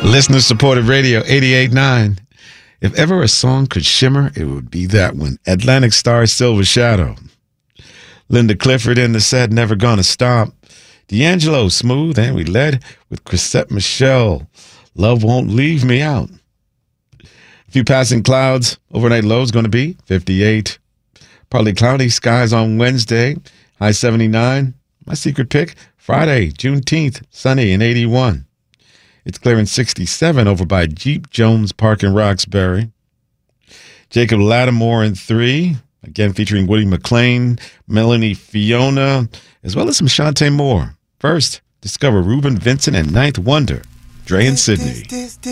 Listener-supported radio, 88.9. If ever a song could shimmer, it would be that one. Atlantic Starr, Silver Shadow. Linda Clifford in the set, Never Gonna Stop. D'Angelo, Smooth, and we led with Chrisette Michele, Love Won't Leave Me Out. A few passing clouds. Overnight low is going to be 58. Partly cloudy skies on Wednesday, high 79. My secret pick, Friday, Juneteenth, sunny and 81. It's clearing 67 over by Jeep Jones Park in Roxbury. Jacob Lattimore in 3, again featuring Woody McLean, Melanie Fiona, as well as some Shantae Moore. First, discover Reuben Vincent and Ninth Wonder, Dre and Sydney.